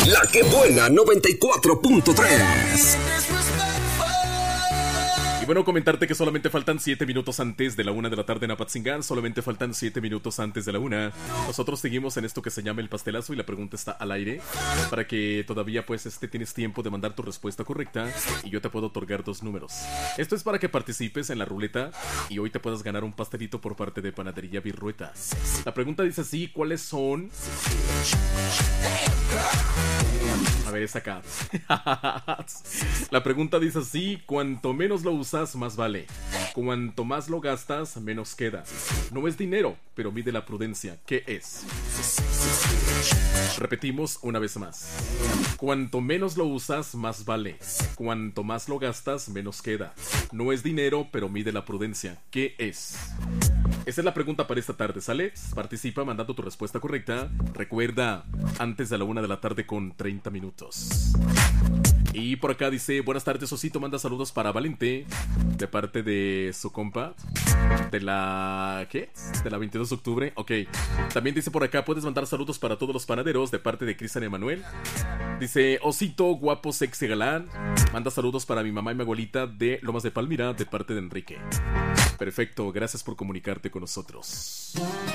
La que buena 94.3. Bueno, comentarte que solamente faltan 7 minutos antes de la 1 de la tarde en Apatzingán. Solamente faltan 7 minutos antes de la 1. Nosotros seguimos en esto que se llama el pastelazo y la pregunta está al aire. Para que todavía pues tienes tiempo de mandar tu respuesta correcta y yo te puedo otorgar 2 números. Esto es para que participes en la ruleta y hoy te puedas ganar un pastelito por parte de Panadería Virrueta. La pregunta dice así, ¿cuáles son? A ver, es acá. La pregunta dice así, cuanto menos lo usas, más vale. Cuanto más lo gastas, menos queda. No es dinero, pero mide la prudencia. ¿Qué es? Repetimos una vez más. Cuanto menos lo usas, más vale. Cuanto más lo gastas, menos queda. No es dinero, pero mide la prudencia. ¿Qué es? Esa es la pregunta para esta tarde, ¿sale? Participa mandando tu respuesta correcta. Recuerda, antes de la 1 de la tarde con 30 minutos. Y por acá dice, buenas tardes, Osito, manda saludos para Valente, de parte de su compa, de la... ¿qué? De la 22 de octubre, ok. También dice por acá, puedes mandar saludos para todos los panaderos, de parte de Cristian Emanuel. Dice, Osito, guapo, sexy, galán, manda saludos para mi mamá y mi abuelita de Lomas de Palmira, de parte de Enrique. Perfecto, gracias por comunicarte con nosotros.